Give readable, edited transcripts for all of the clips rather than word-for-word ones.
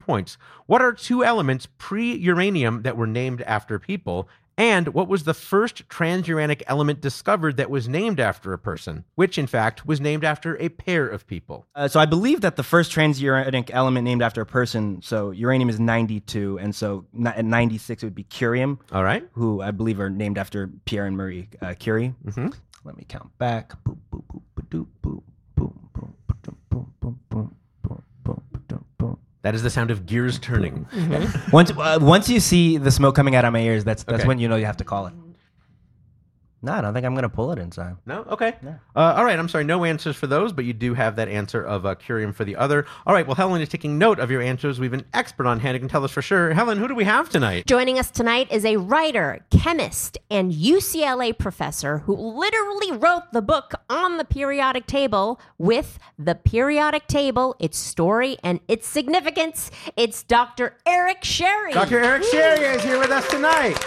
points. What are two elements pre-uranium that were named after people? And what was the first transuranic element discovered that was named after a person, which in fact was named after a pair of people? So I believe that the first transuranic element named after a person, so uranium is 92, and so at 96 it would be curium. All right. Who I believe are named after Pierre and Marie Curie. Mm-hmm. Let me count back. Boop, boop, boop, boop, boop, boop, boop, boop, boop, boop, boop, boop, boop, boop, boop. That is the sound of gears turning. Mm-hmm. Once you see the smoke coming out of my ears, that's okay. when you know you have to call it. No, I don't think I'm going to pull it in time. No? Okay. No. All right, I'm sorry, no answers for those, but you do have that answer of curium for the other. All right, well, Helen is taking note of your answers. We have an expert on hand who can tell us for sure. Helen, who do we have tonight? Joining us tonight is a writer, chemist, and UCLA professor who literally wrote the book on the periodic table with the periodic table, its story, and its significance. It's Dr. Eric Sherry. Dr. Eric Sherry is here with us tonight.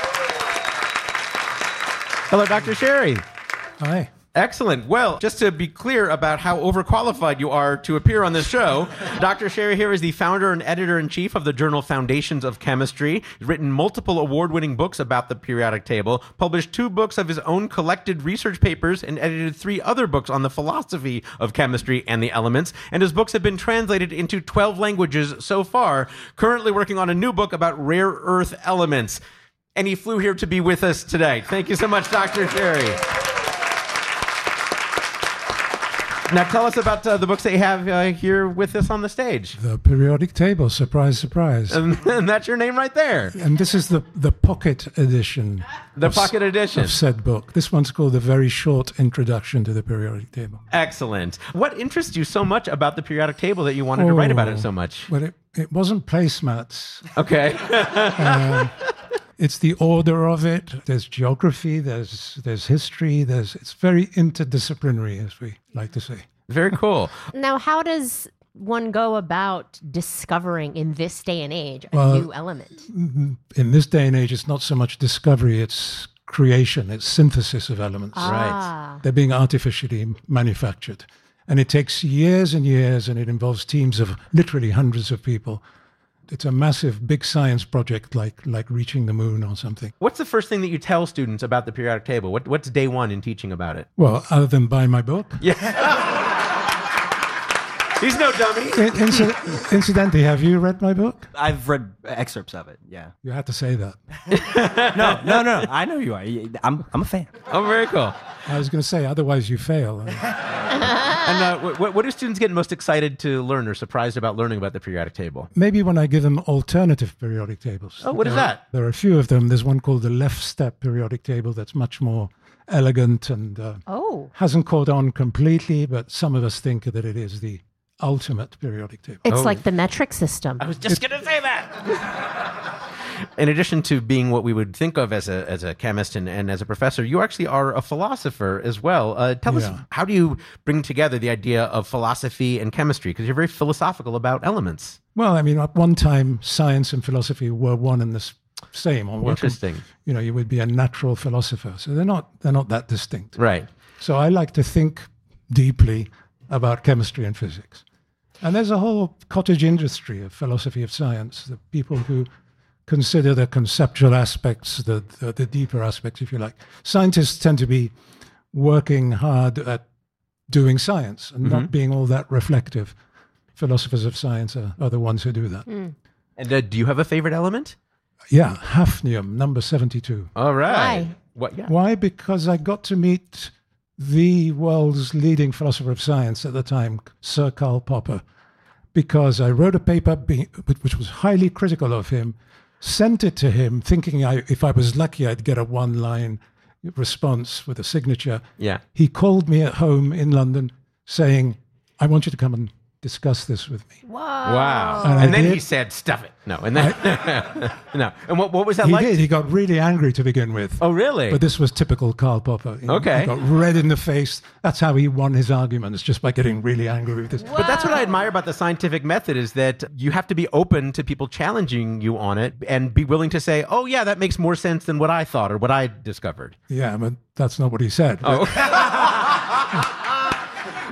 Hello, Dr. Sherry. Hi. Excellent. Well, just to be clear about how overqualified you are to appear on this show, Dr. Sherry here is the founder and editor-in-chief of the journal Foundations of Chemistry. He's written multiple award-winning books about the periodic table, published 2 books of his own collected research papers, and edited 3 other books on the philosophy of chemistry and the elements. And his books have been translated into 12 languages so far, currently working on a new book about rare earth elements. And he flew here to be with us today. Thank you so much, Dr. Sherry. Now tell us about the books that you have here with us on the stage. The periodic table, surprise, surprise. And that's your name right there. And this is the pocket edition. The pocket edition. Of said book. This one's called The Very Short Introduction to the Periodic Table. Excellent. What interests you so much about the periodic table that you wanted to write about it so much? Well, it wasn't placemats. Okay. It's the order of it. There's geography, there's history, it's very interdisciplinary, as we like to say. Very cool. Now, how does one go about discovering in this day and age a new element? In this day and age, it's not so much discovery, it's creation, it's synthesis of elements. Right. They're being artificially manufactured. And it takes years and years, and it involves teams of literally hundreds of people. It's a massive, big science project like reaching the moon or something. What's the first thing that you tell students about the periodic table? What's day one in teaching about it? Well, other than buy my book. Yeah. He's no dummy. Incidentally, have you read my book? I've read excerpts of it, yeah. You had to say that. No. I know you are. I'm a fan. Oh, very cool. I was going to say, otherwise you fail. And what do students get most excited to learn or surprised about learning about the periodic table? Maybe when I give them alternative periodic tables. Oh, what is that? There are a few of them. There's one called the left step periodic table that's much more elegant and hasn't caught on completely, but some of us think that it is the ultimate periodic table. It's like the metric system. I was just going to say that. In addition to being what we would think of as a chemist and as a professor, you actually are a philosopher as well. Tell us, how do you bring together the idea of philosophy and chemistry? Because you're very philosophical about elements. Well, I mean, at one time, science and philosophy were one and the same. Interesting. You would be a natural philosopher. So they're not that distinct. Right. So I like to think deeply about chemistry and physics. And there's a whole cottage industry of philosophy of science, the people who consider the conceptual aspects, the deeper aspects, if you like. Scientists tend to be working hard at doing science and not being all that reflective. Philosophers of science are the ones who do that. And do you have a favorite element? Yeah, hafnium, number 72. All right. Why? Why? Because I got to meet the world's leading philosopher of science at the time, Sir Karl Popper, because I wrote a paper which was highly critical of him, sent it to him, thinking if I was lucky, I'd get a one-line response with a signature. Yeah. He called me at home in London saying, I want you to come and discuss this with me. Wow. And then he said, stuff it. No. And then, no. And what was that like? He did. He got really angry to begin with. Oh, really? But this was typical Karl Popper. Okay. He got red in the face. That's how he won his arguments, just by getting really angry with this. Whoa. But that's what I admire about the scientific method is that you have to be open to people challenging you on it and be willing to say, oh, yeah, that makes more sense than what I thought or what I discovered. Yeah, but that's not what he said. Oh.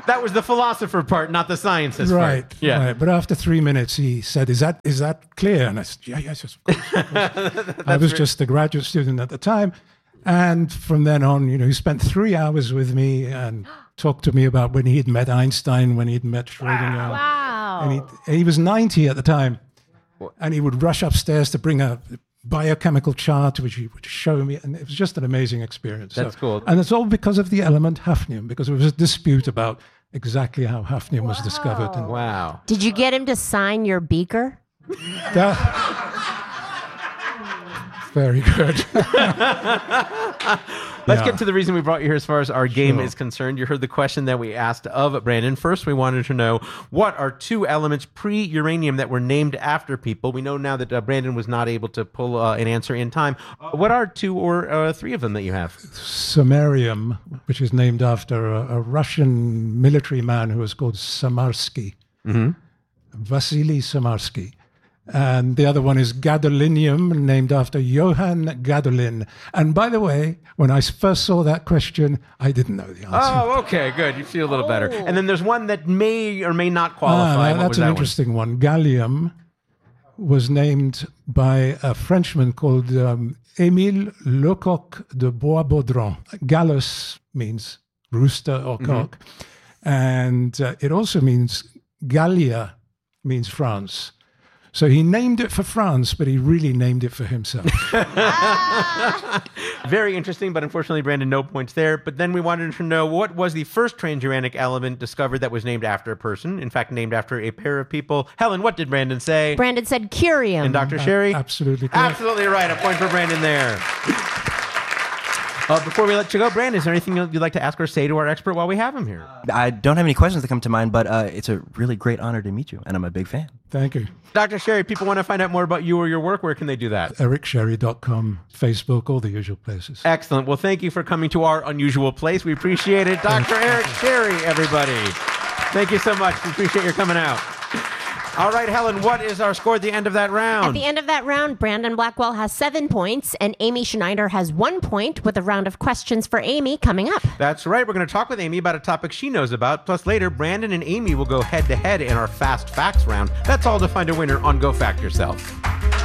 That was the philosopher part, not the scientist Right. part. Yeah. Right. But after 3 minutes, he said, "Is that clear?" And I said, "Yeah, yes, of course." I was just a graduate student at the time. And from then on, he spent 3 hours with me and talked to me about when he'd met Einstein, when he'd met Schrödinger. Wow. And he was 90 at the time. And he would rush upstairs to bring a biochemical chart, which he would show me. And it was just an amazing experience. That's cool. And it's all because of the element hafnium, because there was a dispute about exactly how hafnium was discovered. And Wow. Did you get him to sign your beaker? that, very good. Let's get to the reason we brought you here as far as our game is concerned. You heard the question that we asked of Brandon. First, we wanted to know, what are 2 elements pre-uranium that were named after people? We know now that Brandon was not able to pull an answer in time. What are 2 or 3 of them that you have? Samarium, which is named after a Russian military man who was called Samarsky. Vasily Samarsky. And the other one is gadolinium, named after Johann Gadolin. And by the way, when I first saw that question, I didn't know the answer. Oh, okay, good. You feel a little better. And then there's one that may or may not qualify. What That's was an that interesting one. Gallium was named by a Frenchman called Émile Lecoq de Bois-Baudran. Gallus means rooster or cock. And it also means Gallia means France. So he named it for France, but he really named it for himself. Very interesting, but unfortunately, Brandon, no points there. But then we wanted to know, what was the first transuranic element discovered that was named after a person? In fact, named after a pair of people. Helen, what did Brandon say? Brandon said curium. And Dr. Sherry? Absolutely correct. Absolutely right. A point for Brandon there. Before we let you go, Brandon, is there anything you'd like to ask or say to our expert while we have him here? I don't have any questions that come to mind, but it's a really great honor to meet you, and I'm a big fan. Thank you. Dr. Sherry, people want to find out more about you or your work. Where can they do that? EricSherry.com, Facebook, all the usual places. Excellent. Well, thank you for coming to our unusual place. We appreciate it. Dr. Eric Sherry, everybody. Thank you so much. We appreciate your coming out. All right, Helen, what is our score at the end of that round? At the end of that round, Brandon Blackwell has 7 points, and Amy Schneider has 1 point, with a round of questions for Amy coming up. That's right. We're going to talk with Amy about a topic she knows about. Plus, later, Brandon and Amy will go head-to-head in our Fast Facts round. That's all to find a winner on Go Fact Yourself.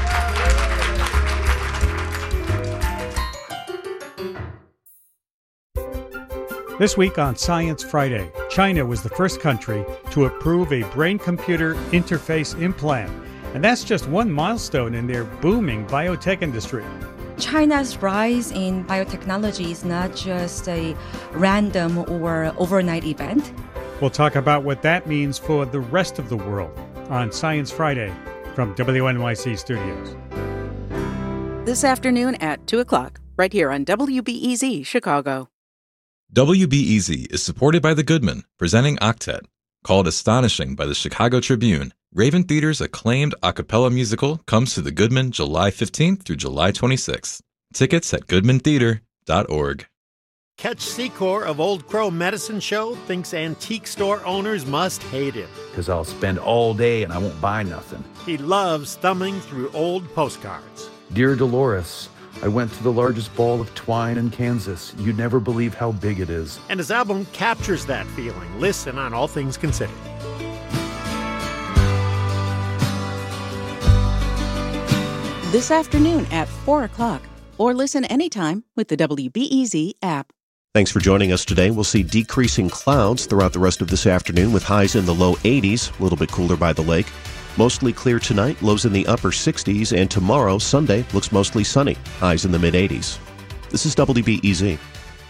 This week on Science Friday, China was the first country to approve a brain-computer interface implant. And that's just one milestone in their booming biotech industry. China's rise in biotechnology is not just a random or overnight event. We'll talk about what that means for the rest of the world on Science Friday from WNYC Studios. This afternoon at 2 o'clock, right here on WBEZ Chicago. WBEZ is supported by the Goodman, presenting Octet. Called Astonishing by the Chicago Tribune, Raven Theater's acclaimed a cappella musical comes to the Goodman July 15th through July 26th. Tickets at goodmantheater.org. Catch Secor of Old Crow Medicine Show thinks antique store owners must hate him. Because I'll spend all day and I won't buy nothing. He loves thumbing through old postcards. Dear Dolores, I went to the largest ball of twine in Kansas. You'd never believe how big it is. And his album captures that feeling. Listen on All Things Considered. This afternoon at 4 o'clock, or listen anytime with the WBEZ app. Thanks for joining us today. We'll see decreasing clouds throughout the rest of this afternoon with highs in the low 80s, a little bit cooler by the lake. Mostly clear tonight, lows in the upper 60s, and tomorrow, Sunday, looks mostly sunny, highs in the mid-80s. This is WBEZ.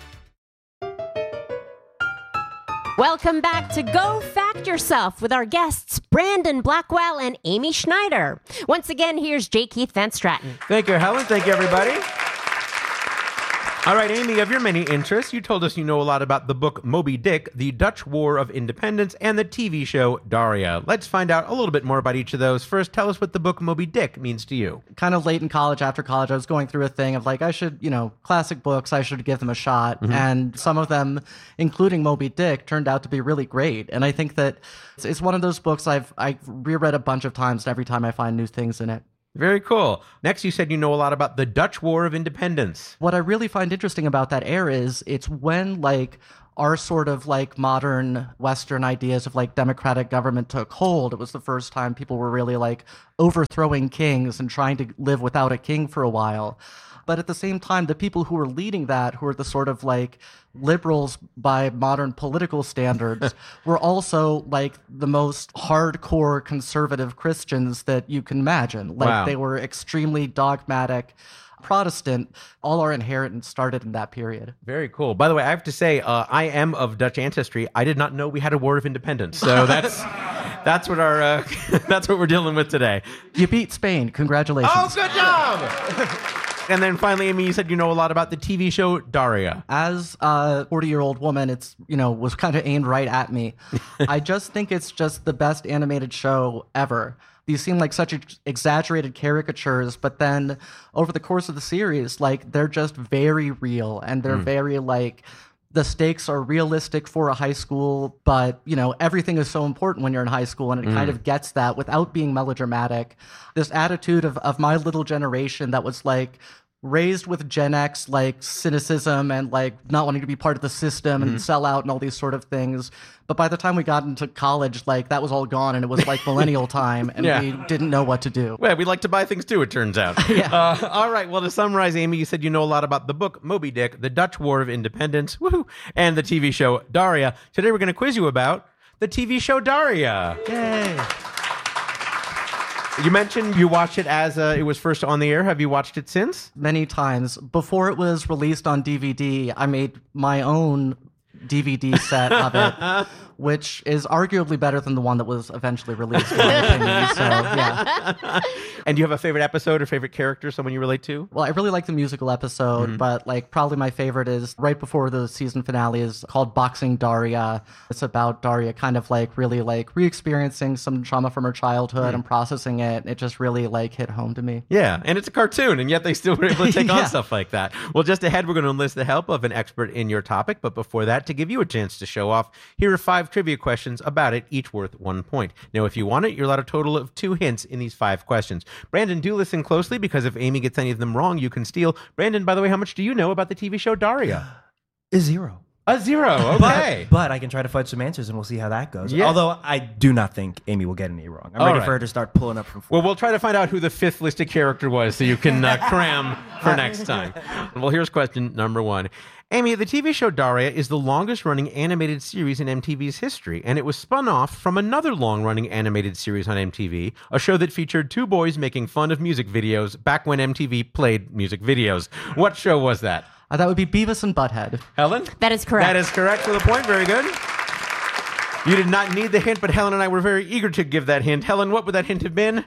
Welcome back to Go Fact Yourself with our guests, Brandon Blackwell and Amy Schneider. Once again, here's J. Keith Van Straten. Thank you, Helen. Thank you, everybody. All right, Amy, of your many interests, you told us you know a lot about the book Moby Dick, The Dutch War of Independence, and the TV show Daria. Let's find out a little bit more about each of those. First, tell us what the book Moby Dick means to you. Kind of late in college, after college, I was going through a thing of like, I should, classic books, I should give them a shot. Mm-hmm. And some of them, including Moby Dick, turned out to be really great. And I think that it's one of those books I've reread a bunch of times, and every time I find new things in it. Very cool. Next, you said you know a lot about the Dutch War of Independence. What I really find interesting about that era is it's when, our sort of like modern Western ideas of like democratic government took hold. It was the first time people were really like overthrowing kings and trying to live without a king for a while. But at the same time, the people who were leading that, who were the sort of like liberals by modern political standards, were also like the most hardcore conservative Christians that you can imagine. Like they were extremely dogmatic Protestant. All our inheritance started in that period. Very cool. By the way, I have to say, I am of Dutch ancestry. I did not know we had a War of Independence. So that's what our that's what we're dealing with today. You beat Spain. Congratulations. Oh, good job. And then finally, Amy, you said you know a lot about the TV show Daria. As a 40-year-old woman, it's, was kind of aimed right at me. I just think it's just the best animated show ever. These seem like such exaggerated caricatures, but then over the course of the series, like they're just very real and they're very like the stakes are realistic for a high school, but everything is so important when you're in high school, and it kind of gets that without being melodramatic. This attitude of my little generation that was like raised with Gen X like cynicism and like not wanting to be part of the system and sell out and all these sort of things. But by the time we got into college, like that was all gone, and it was like millennial time, and we didn't know what to do. Well, we like to buy things too, it turns out. All right, well, to summarize, Amy, you said you know a lot about the book Moby Dick, the Dutch War of Independence, woohoo, and the TV show Daria. Today we're going to quiz you about the TV show Daria. Yay. You mentioned you watched it as it was first on the air. Have you watched it since? Many times. Before it was released on DVD, I made my own DVD set of it, which is arguably better than the one that was eventually released, in my opinion. So, yeah. And do you have a favorite episode or favorite character, someone you relate to? Well, I really like the musical episode, but like probably my favorite is right before the season finale, is called Boxing Daria. It's about Daria kind of like really like re-experiencing some trauma from her childhood and processing it. It just really like hit home to me. Yeah, and it's a cartoon, and yet they still were able to take on stuff like that. Well, just ahead, we're going to enlist the help of an expert in your topic, but before that, to give you a chance to show off, here are 5 trivia questions about it, each worth 1 point. Now, if you want it, you're allowed a total of 2 hints in these 5 questions. Brandon, do listen closely, because if Amy gets any of them wrong, you can steal. Brandon, by the way, how much do you know about the TV show Daria? A 0. A 0, okay. But I can try to fudge some answers, and we'll see how that goes. Yeah. Although I do not think Amy will get any wrong. I'm ready for her to start pulling up from 4. Well, we'll try to find out who the 5th listed character was so you can cram for next time. Well, here's question number 1. Amy, the TV show Daria is the longest-running animated series in MTV's history, and it was spun off from another long-running animated series on MTV, a show that featured 2 boys making fun of music videos back when MTV played music videos. What show was that? That would be Beavis and Butthead. Helen? That is correct. That is correct for the point. Very good. You did not need the hint, but Helen and I were very eager to give that hint. Helen, what would that hint have been?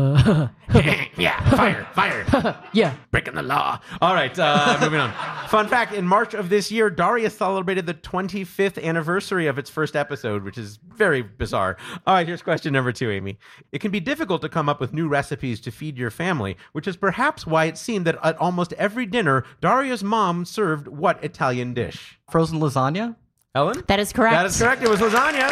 Yeah, fire. Yeah. Breaking the law. All right, moving on. Fun fact, in March of this year, Daria celebrated the 25th anniversary of its first episode, which is very bizarre. All right, here's question number 2, Amy. It can be difficult to come up with new recipes to feed your family, which is perhaps why it seemed that at almost every dinner, Daria's mom served what Italian dish? Frozen lasagna? Ellen? That is correct. That is correct. It was lasagna.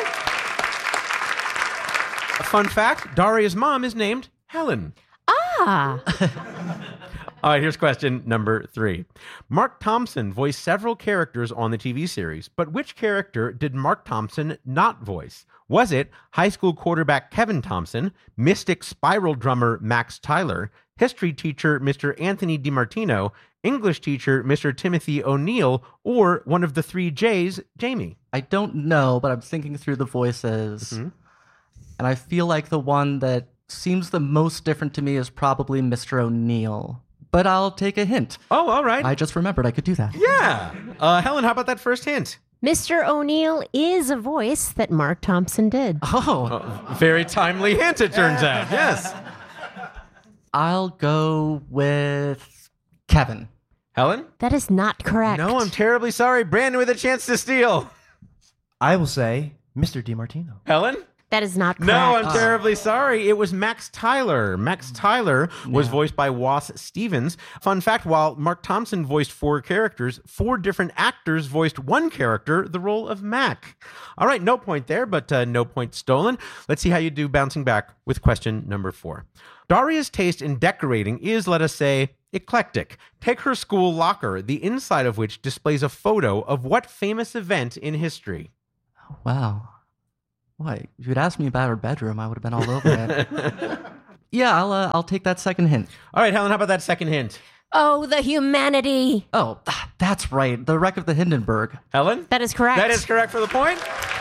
A fun fact, Daria's mom is named Helen. Ah. All right, here's question number 3. Mark Thompson voiced several characters on the TV series, but which character did Mark Thompson not voice? Was it high school quarterback Kevin Thompson, Mystic Spiral drummer Max Tyler, history teacher Mr. Anthony DiMartino, English teacher Mr. Timothy O'Neill, or one of the 3 J's, Jamie? I don't know, but I'm thinking through the voices, and I feel like the one that seems the most different to me is probably Mr. O'Neill. But I'll take a hint. Oh, all right. I just remembered I could do that. Yeah. Helen, how about that first hint? Mr. O'Neill is a voice that Mark Thompson did. Very timely hint, it turns out. Yes. I'll go with Kevin. Helen? That is not correct. No, I'm terribly sorry. Brandon with a chance to steal. I will say Mr. DiMartino. Helen? That is not correct. No, I'm terribly sorry. It was Max Tyler. Max Tyler was voiced by Wass Stevens. Fun fact, while Mark Thompson voiced 4 characters, 4 different actors voiced one character, the role of Mac. All right, no point there, but no point stolen. Let's see how you do bouncing back with question number 4. Daria's taste in decorating is, let us say, eclectic. Take her school locker, the inside of which displays a photo of what famous event in history? Wow. Boy, if you'd asked me about her bedroom, I would have been all over it. Yeah, I'll take that second hint. All right, Helen, how about that second hint? Oh, the humanity. Oh, that's right. The wreck of the Hindenburg. Helen? That is correct. That is correct for the point.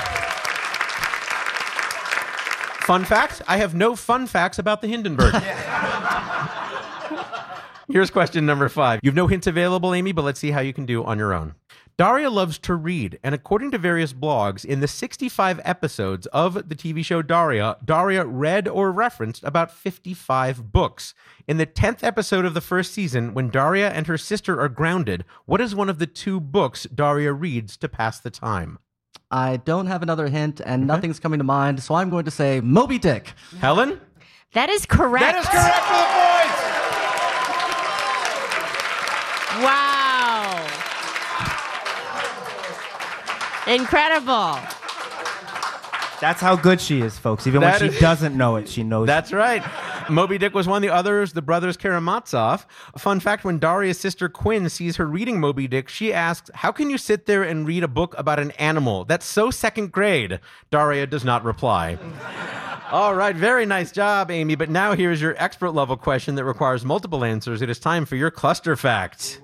Fun fact, I have no fun facts about the Hindenburg. Here's question number 5. You have no hints available, Amy, but let's see how you can do on your own. Daria loves to read, and according to various blogs, in the 65 episodes of the TV show Daria read or referenced about 55 books. In the 10th episode of the first season, when Daria and her sister are grounded, what is one of the 2 books Daria reads to pass the time? I don't have another hint, and nothing's coming to mind, so I'm going to say Moby Dick. Helen? That is correct. That is correct for the point! Wow. Incredible. That's how good she is, folks. Even when she doesn't know it, she knows. That's right. Moby Dick was one. The others, the brothers Karamazov. Fun fact, when Daria's sister Quinn sees her reading Moby Dick, she asks, how can you sit there and read a book about an animal? That's so second grade. Daria does not reply. All right, very nice job, Amy. But now here's your expert level question that requires multiple answers. It is time for your cluster fact.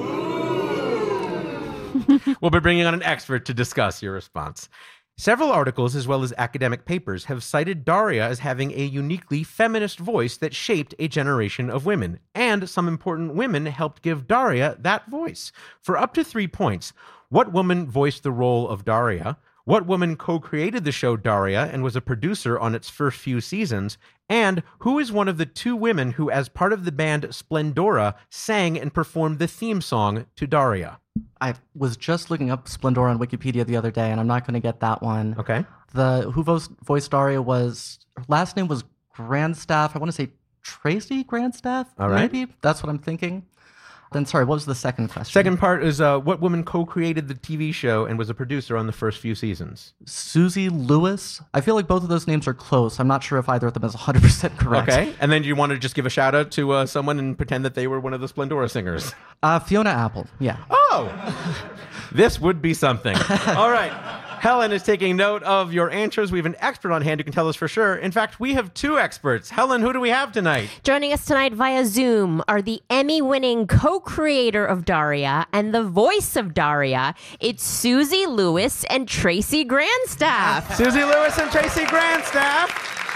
We'll be bringing on an expert to discuss your response. Several articles, as well as academic papers, have cited Daria as having a uniquely feminist voice that shaped a generation of women. And some important women helped give Daria that voice. For up to 3 points, what woman voiced the role of Daria? What woman co-created the show Daria and was a producer on its first few seasons? And who is one of the 2 women who, as part of the band Splendora, sang and performed the theme song to Daria? I was just looking up Splendora on Wikipedia the other day, and I'm not going to get that one. Okay. Who voiced Daria was, her last name was Grandstaff. I want to say Tracy Grandstaff, all right. Maybe? That's what I'm thinking. Then, sorry, what was the second question? Second part is what woman co-created the TV show and was a producer on the first few seasons? Susie Lewis. I feel like both of those names are close. I'm not sure if either of them is 100% correct. Okay. And then do you want to just give a shout out to someone and pretend that they were one of the Splendora singers? Fiona Apple, yeah. Oh! This would be something. All right. Helen is taking note of your answers. We have an expert on hand who can tell us for sure. In fact, we have 2 experts. Helen, who do we have tonight? Joining us tonight via Zoom are the Emmy-winning co-creator of Daria and the voice of Daria. It's Susie Lewis and Tracy Grandstaff. Susie Lewis and Tracy Grandstaff.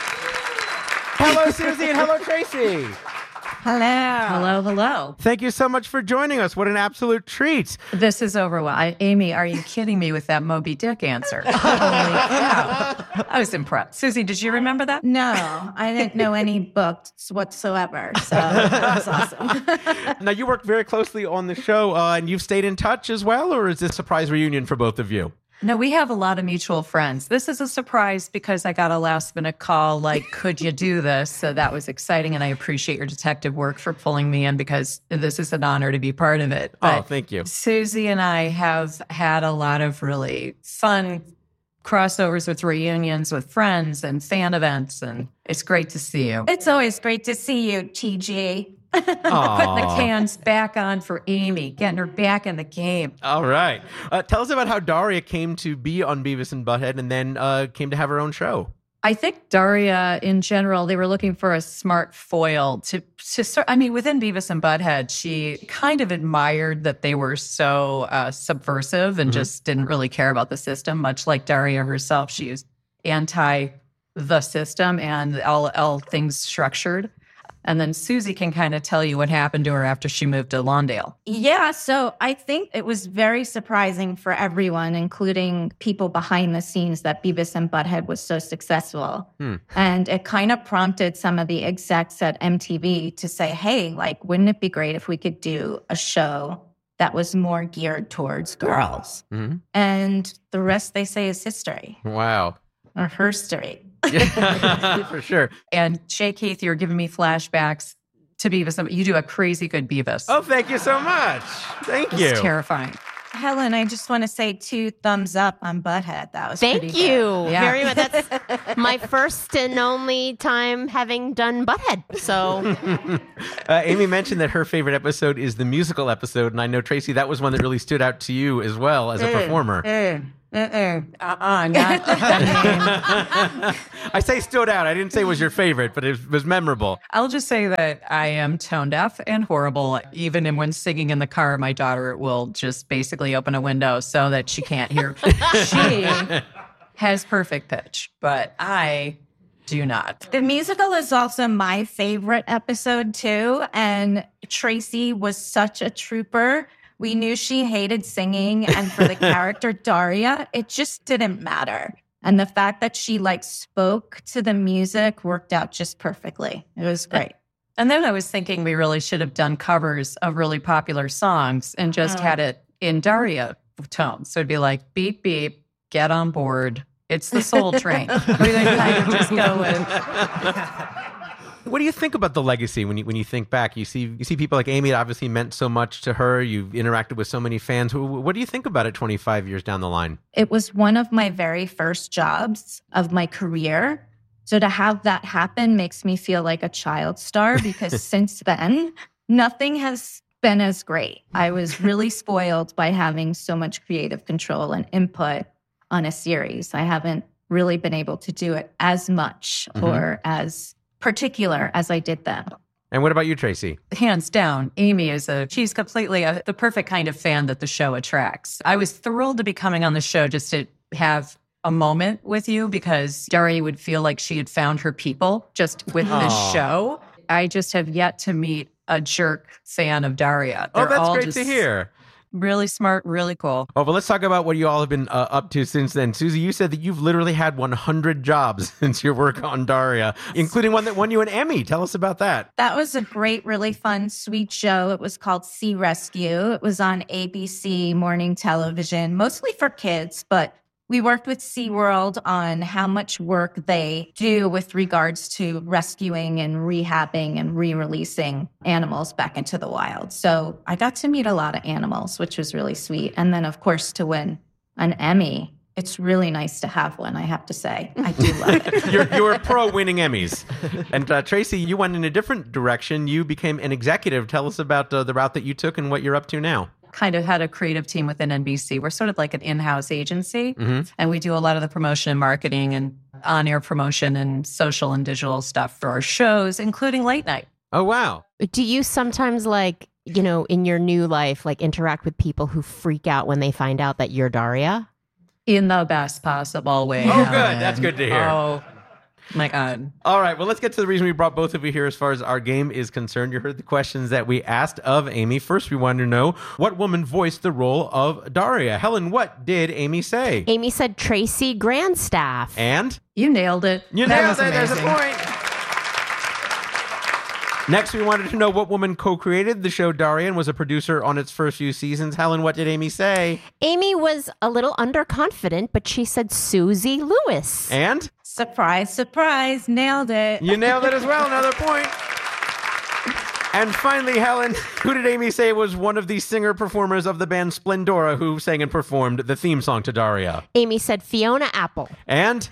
Hello, Susie, and hello, Tracy. Hello. Hello, hello. Thank you so much for joining us. What an absolute treat. This is over. Amy, are you kidding me with that Moby Dick answer? Holy cow. I was impressed. Susie, did you remember that? No, I didn't know any books whatsoever. So that was awesome. Now, you worked very closely on the show, and you've stayed in touch as well, or is this a surprise reunion for both of you? No, we have a lot of mutual friends. This is a surprise because I got a last minute call like, could you do this? So that was exciting. And I appreciate your detective work for pulling me in because this is an honor to be part of it. But thank you. Susie and I have had a lot of really fun crossovers with reunions with friends and fan events. And it's great to see you. It's always great to see you, TG. Putting the cans back on for Amy, getting her back in the game. All right. Tell us about how Daria came to be on Beavis and Butthead and then came to have her own show. I think Daria, in general, they were looking for a smart foil to start. I mean, within Beavis and Butthead, she kind of admired that they were so subversive and just didn't really care about the system, much like Daria herself. She was anti the system and all things structured. And then Susie can kind of tell you what happened to her after she moved to Lawndale. Yeah, so I think it was very surprising for everyone, including people behind the scenes, that Beavis and Butthead was so successful. And it kind of prompted some of the execs at MTV to say, hey, like, wouldn't it be great if we could do a show that was more geared towards girls? And the rest, they say, is history. Wow. Or herstory. For sure. And Shay Keith, you're giving me flashbacks to Beavis. You do a crazy good Beavis. Oh, thank you so much. Thank you. It's terrifying. Helen, I just want to say 2 thumbs up on Butthead. That was Thank pretty you good. Yeah. very much. That's my first and only time having done Butthead. So Amy mentioned that her favorite episode is the musical episode, and I know, Tracy, that was one that really stood out to you as well as a performer. Not that name. I say stood out. I didn't say it was your favorite, but it was memorable. I'll just say that I am tone deaf and horrible. Even when singing in the car, my daughter will just basically open a window so that she can't hear. She has perfect pitch, but I do not. The musical is also my favorite episode too. And Tracy was such a trooper. We knew she hated singing. And for the character Daria, it just didn't matter. And the fact that she spoke to the music worked out just perfectly. It was great. And then I was thinking we really should have done covers of really popular songs and just had it in Daria tone. So it'd be like, beep, beep, get on board. It's the Soul Train. We kind of just go with. What do you think about the legacy when you think back? You see people like Amy. It obviously meant so much to her. You've interacted with so many fans. What do you think about it 25 years down the line? It was one of my very first jobs of my career. So to have that happen makes me feel like a child star because since then, nothing has been as great. I was really spoiled by having so much creative control and input on a series. I haven't really been able to do it as much or as particular as I did then. And what about you, Tracy? Hands down, Amy she's completely the perfect kind of fan that the show attracts. I was thrilled to be coming on the show just to have a moment with you because Daria would feel like she had found her people just with this show. I just have yet to meet a jerk fan of Daria. That's all great to hear. Really smart, really cool. Oh, but let's talk about what you all have been up to since then. Susie, you said that you've literally had 100 jobs since your work on Daria, including one that won you an Emmy. Tell us about that. That was a great, really fun, sweet show. It was called Sea Rescue. It was on ABC morning television, mostly for kids, but we worked with SeaWorld on how much work they do with regards to rescuing and rehabbing and re-releasing animals back into the wild. So I got to meet a lot of animals, which was really sweet. And then, of course, to win an Emmy, it's really nice to have one, I have to say. I do love it. You're pro winning Emmys. And Tracy, you went in a different direction. You became an executive. Tell us about the route that you took and what you're up to now. Kind of had a creative team within NBC. We're sort of like an in-house agency, and we do a lot of the promotion and marketing and on-air promotion and social and digital stuff for our shows, including late night. Oh, wow. Do you sometimes in your new life, interact with people who freak out when they find out that you're Daria? In the best possible way. Oh, good. That's good to hear. Oh, my God. All right. Well, let's get to the reason we brought both of you here as far as our game is concerned. You heard the questions that we asked of Amy. First, we wanted to know what woman voiced the role of Daria. Helen, what did Amy say? Amy said Tracy Grandstaff. And? You nailed it. You nailed it. There's a point. Next, we wanted to know what woman co-created the show Daria and was a producer on its first few seasons. Helen, what did Amy say? Amy was a little underconfident, but she said Susie Lewis. And? Surprise, surprise, nailed it. You nailed it as well, another point. And finally, Helen, who did Amy say was one of the singer-performers of the band Splendora who sang and performed the theme song to Daria? Amy said Fiona Apple. And?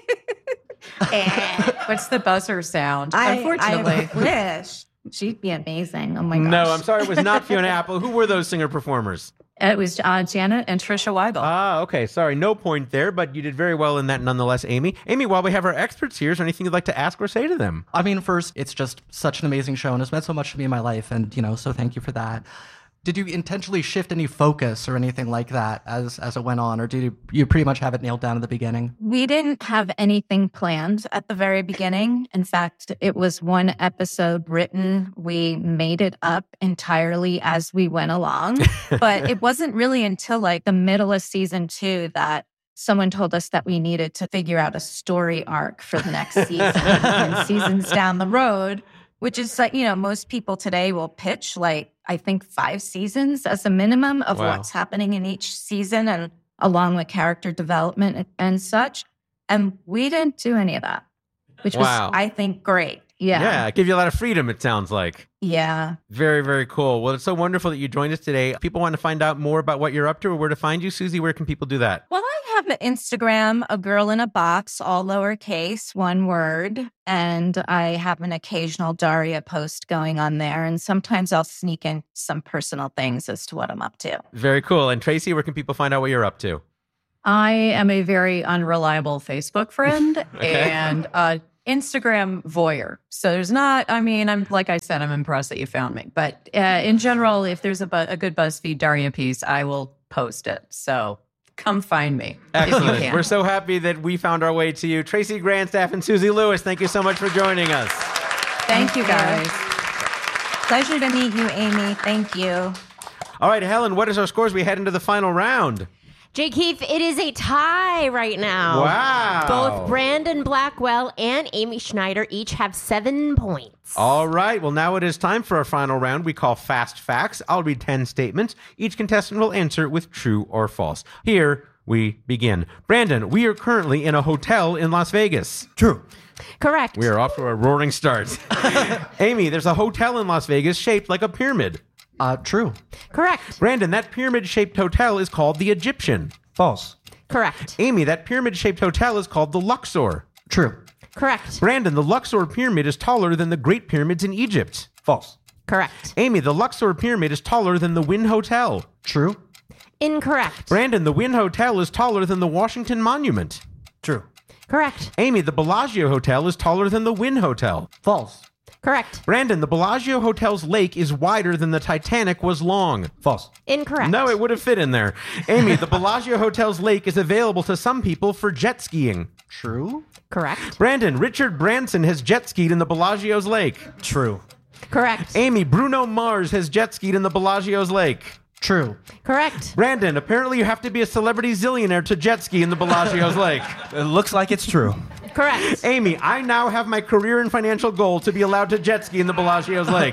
What's the buzzer sound? Unfortunately. I wish. She'd be amazing. Oh my gosh. No, I'm sorry. It was not Fiona Apple. Who were those singer-performers? It was Janet and Trisha Weigel. Ah, okay. Sorry. No point there, but you did very well in that nonetheless, Amy. Amy, while we have our experts here, is there anything you'd like to ask or say to them? I mean, first, it's just such an amazing show and it's meant so much to me in my life. And, so thank you for that. Did you intentionally shift any focus or anything like that as it went on? Or did you pretty much have it nailed down at the beginning? We didn't have anything planned at the very beginning. In fact, it was one episode written. We made it up entirely as we went along. But it wasn't really until the middle of season 2 that someone told us that we needed to figure out a story arc for the next season. And seasons down the road, which is most people today will pitch I think 5 seasons as a minimum of what's happening in each season and along with character development and such. And we didn't do any of that, which was, I think, great. Yeah. Yeah, it gives you a lot of freedom, it sounds like. Yeah. Very, very cool. Well, it's so wonderful that you joined us today. People want to find out more about what you're up to or where to find you. Susie, where can people do that? Well, I have an Instagram, A Girl in a Box, all lowercase, one word. And I have an occasional Daria post going on there. And sometimes I'll sneak in some personal things as to what I'm up to. Very cool. And Tracy, where can people find out what you're up to? I am a very unreliable Facebook friend and Instagram voyeur. So there's not, I'm, like I said, I'm impressed that you found me. But in general, if there's a good BuzzFeed Daria piece, I will post it. So come find me. Excellent. We're so happy that we found our way to you. Tracy Grandstaff and Susie Lewis, thank you so much for joining us. Thank you, guys. Pleasure to meet you, Amy. Thank you. All right, Helen, what is our scores? We head into the final round. Jay Keith, it is a tie right now. Wow. Both Brandon Blackwell and Amy Schneider each have 7 points. All right. Well, now it is time for our final round we call Fast Facts. I'll read 10 statements. Each contestant will answer with true or false. Here we begin. Brandon, we are currently in a hotel in Las Vegas. True. Correct. We are off to a roaring start. Amy, there's a hotel in Las Vegas shaped like a pyramid. True. Correct. Brandon, that pyramid-shaped hotel is called the Egyptian. False. Correct. Amy, that pyramid-shaped hotel is called the Luxor. True. Correct. Brandon, the Luxor pyramid is taller than the Great Pyramids in Egypt. False. Correct. Amy, the Luxor pyramid is taller than the Wynn Hotel. True. Incorrect. Brandon, the Wynn Hotel is taller than the Washington Monument. True. Correct. Amy, the Bellagio Hotel is taller than the Wynn Hotel. False. Correct. Brandon, the Bellagio Hotel's lake is wider than the Titanic was long. False. Incorrect. No, it would have fit in there. Amy, the Bellagio Hotel's lake is available to some people for jet skiing. True. Correct. Brandon, Richard Branson has jet skied in the Bellagio's lake. True. Correct. Amy, Bruno Mars has jet skied in the Bellagio's lake. True. Correct. Brandon, apparently you have to be a celebrity zillionaire to jet ski in the Bellagio's lake. It looks like it's true. Correct. Amy, I now have my career and financial goal to be allowed to jet ski in the Bellagio's lake.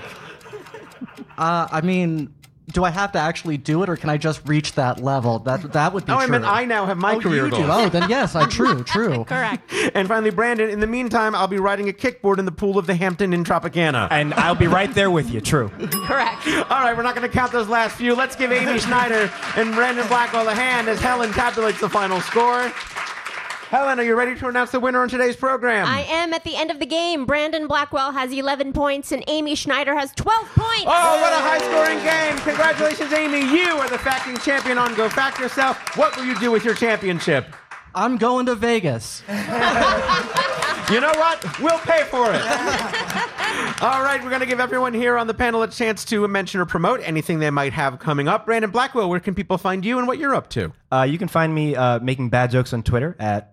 Do I have to actually do it, or can I just reach that level? That would be true. I meant I now have my career you goal. do. Oh, then yes, true. Correct. And finally, Brandon, in the meantime, I'll be riding a kickboard in the pool of the Hampton Inn Tropicana. And I'll be right there with you. True. Correct. All right, we're not going to count those last few. Let's give Amy Schneider and Brandon Blackwell a hand as Helen tabulates the final score. Helen, are you ready to announce the winner on today's program? I am. At the end of the game, Brandon Blackwell has 11 points and Amy Schneider has 12 points. Oh, what a high-scoring game. Congratulations, Amy. You are the facting champion on Go Fact Yourself. What will you do with your championship? I'm going to Vegas. You know what? We'll pay for it. All right, we're going to give everyone here on the panel a chance to mention or promote anything they might have coming up. Brandon Blackwell, where can people find you and what you're up to? You can find me making bad jokes on Twitter at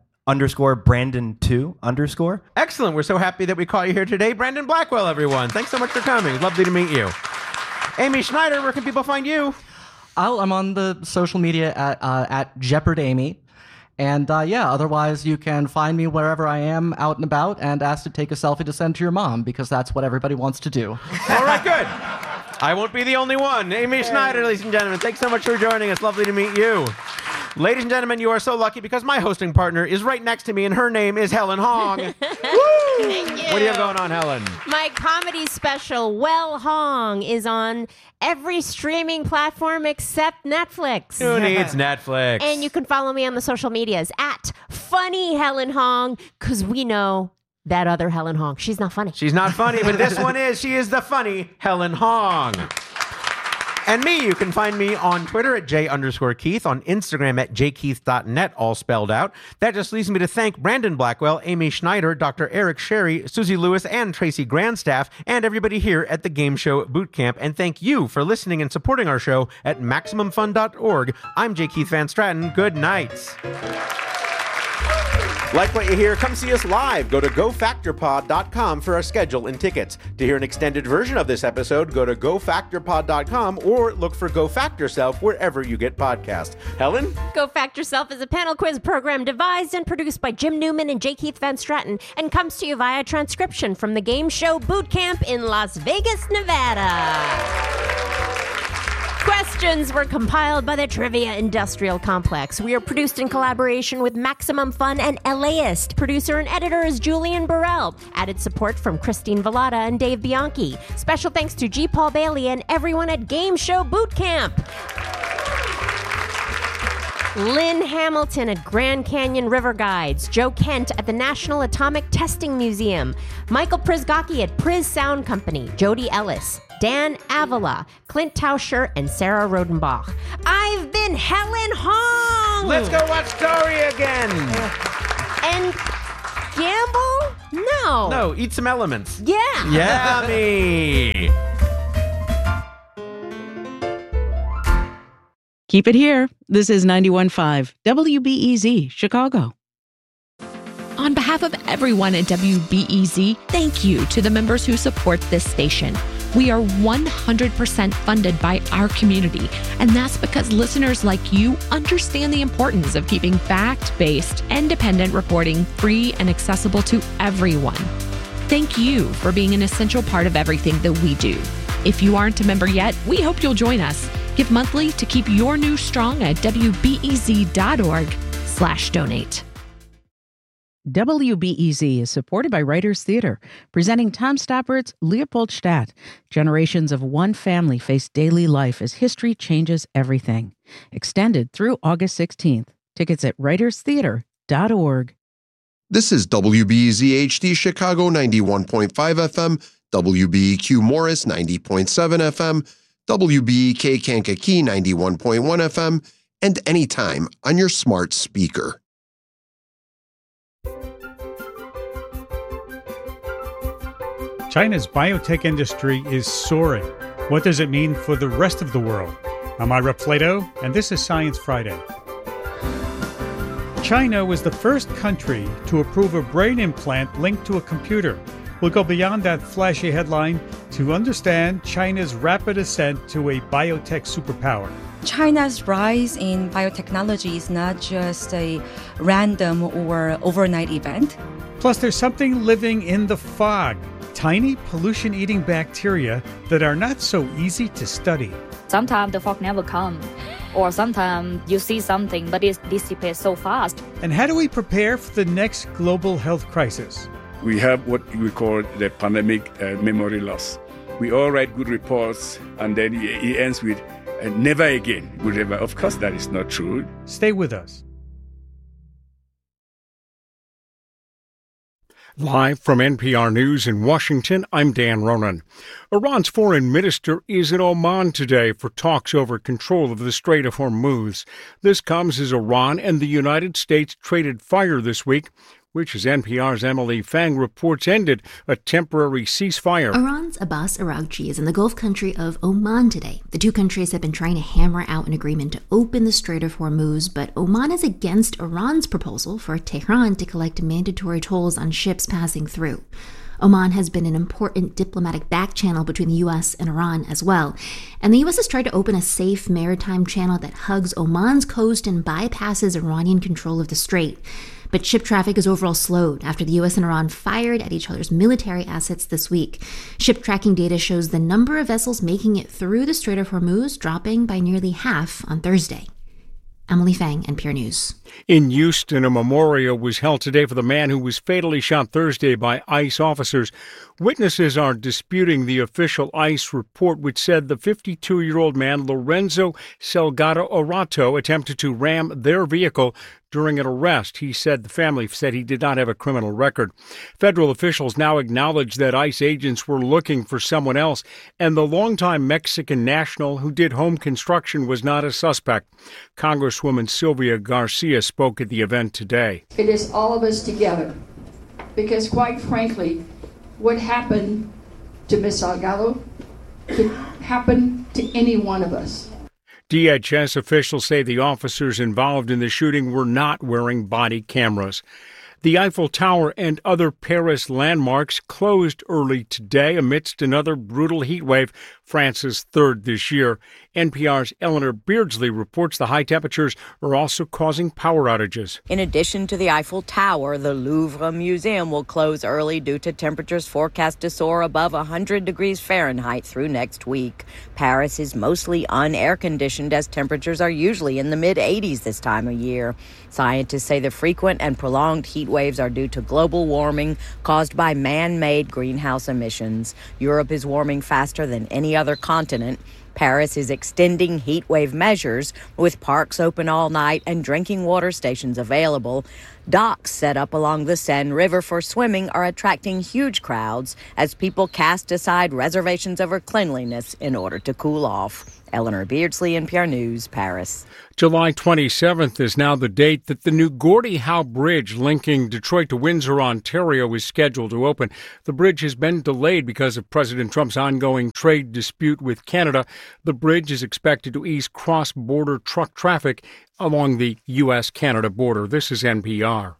_Brandon2_. Excellent. We're so happy that we caught you here today. Brandon Blackwell, everyone. Thanks so much for coming. Lovely to meet you. Amy Schneider, where can people find you? I'm on the social media at JeopardAmy. And otherwise you can find me wherever I am out and about and ask to take a selfie to send to your mom because that's what everybody wants to do. All right, good. I won't be the only one. Amy Schneider, ladies and gentlemen, thanks so much for joining us. Lovely to meet you. Ladies and gentlemen, you are so lucky because my hosting partner is right next to me, and her name is Helen Hong. Thank you. What do you have going on, Helen? My comedy special, Well Hong, is on every streaming platform except Netflix. Who needs Netflix? And you can follow me on the social medias at Funny Helen Hong, because we know that other Helen Hong. She's not funny. She's not funny, but this one is. She is the funny Helen Hong. And me, you can find me on Twitter at J_Keith, on Instagram at jkeith.net, all spelled out. That just leaves me to thank Brandon Blackwell, Amy Schneider, Dr. Eric Sherry, Susie Lewis, and Tracy Grandstaff, and everybody here at the Game Show Boot Camp. And thank you for listening and supporting our show at MaximumFun.org. I'm J. Keith Van Stratton. Good night. Like what you hear? Come see us live. Go to GoFactorPod.com for our schedule and tickets. To hear an extended version of this episode, go to GoFactorPod.com or look for Go Fact Yourself wherever you get podcasts. Helen? Go Fact Yourself is a panel quiz program devised and produced by Jim Newman and J. Keith Van Stratton and comes to you via transcription from the Game Show Boot Camp in Las Vegas, Nevada. Question questions were compiled by the Trivia Industrial Complex. We are produced in collaboration with Maximum Fun and LAist. Producer and editor is Julian Burrell. Added support from Christine Vallada and Dave Bianchi. Special thanks to G. Paul Bailey and everyone at Game Show Boot Camp. Lynn Hamilton at Grand Canyon River Guides, Joe Kent at the National Atomic Testing Museum, Michael Prizgocki at Priz Sound Company, Jody Ellis, Dan Avila, Clint Tauscher, and Sarah Rodenbach. I've been Helen Hong! Let's go watch Dory again! And gamble? No. No, eat some elements. Yeah. Yummy! Keep it here. This is 91.5 WBEZ, Chicago. On behalf of everyone at WBEZ, thank you to the members who support this station. We are 100% funded by our community, and that's because listeners like you understand the importance of keeping fact-based, independent reporting free and accessible to everyone. Thank you for being an essential part of everything that we do. If you aren't a member yet, we hope you'll join us. Give monthly to keep your news strong at wbez.org/donate. WBEZ is supported by Writers Theater, presenting Tom Stoppert's Leopoldstadt. Generations of one family face daily life as history changes everything. Extended through August 16th. Tickets at writerstheater.org. This is WBEZ HD Chicago 91.5 FM, WBEQ Morris 90.7 FM, WBEK Kankakee 91.1 FM, and anytime on your smart speaker. China's biotech industry is soaring. What does it mean for the rest of the world? I'm Ira Plato, and this is Science Friday. China was the first country to approve a brain implant linked to a computer. We'll go beyond that flashy headline to understand China's rapid ascent to a biotech superpower. China's rise in biotechnology is not just a random or overnight event. Plus, there's something living in the fog, tiny pollution-eating bacteria that are not so easy to study. Sometimes the fog never comes, or sometimes you see something but it dissipates so fast. And how do we prepare for the next global health crisis? We have what we call the pandemic memory loss. We all write good reports, and then it ends with never again. Of course, that is not true. Stay with us. Live from NPR News in Washington, I'm Dan Ronan. Iran's foreign minister is in Oman today for talks over control of the Strait of Hormuz. This comes as Iran and the United States traded fire this week, which, as NPR's Emily Fang reports, ended a temporary ceasefire. Iran's Abbas Araghchi is in the Gulf country of Oman today. The two countries have been trying to hammer out an agreement to open the Strait of Hormuz, but Oman is against Iran's proposal for Tehran to collect mandatory tolls on ships passing through. Oman has been an important diplomatic back channel between the U.S. and Iran as well, and the U.S. has tried to open a safe maritime channel that hugs Oman's coast and bypasses Iranian control of the strait. But ship traffic is overall slowed after the U.S. and Iran fired at each other's military assets this week. Ship tracking data shows the number of vessels making it through the Strait of Hormuz dropping by nearly half on Thursday. Emily Fang, NPR News. In Houston, a memorial was held today for the man who was fatally shot Thursday by ICE officers. Witnesses are disputing the official ICE report, which said the 52-year-old man, Lorenzo Salgado Arato, attempted to ram their vehicle during an arrest. The family said he did not have a criminal record. Federal officials now acknowledge that ICE agents were looking for someone else, and the longtime Mexican national who did home construction was not a suspect. Congresswoman Sylvia Garcia spoke at the event today. It is all of us together, because quite frankly, what happened to Ms. Salgado could happen to any one of us. DHS officials say the officers involved in the shooting were not wearing body cameras. The Eiffel Tower and other Paris landmarks closed early today amidst another brutal heat wave, France's third this year. NPR's Eleanor Beardsley reports the high temperatures are also causing power outages. In addition to the Eiffel Tower, the Louvre Museum will close early due to temperatures forecast to soar above 100 degrees Fahrenheit through next week. Paris is mostly un-air-conditioned as temperatures are usually in the mid-80s this time of year. Scientists say the frequent and prolonged heat waves are due to global warming caused by man-made greenhouse emissions. Europe is warming faster than any other continent. Paris is extending heat wave measures with parks open all night and drinking water stations available. Docks set up along the Seine River for swimming are attracting huge crowds as people cast aside reservations over cleanliness in order to cool off. Eleanor Beardsley, NPR News, Paris. July 27th is now the date that the new Gordie Howe Bridge linking Detroit to Windsor, Ontario, is scheduled to open. The bridge has been delayed because of President Trump's ongoing trade dispute with Canada. The bridge is expected to ease cross-border truck traffic along the U.S.-Canada border. This is NPR.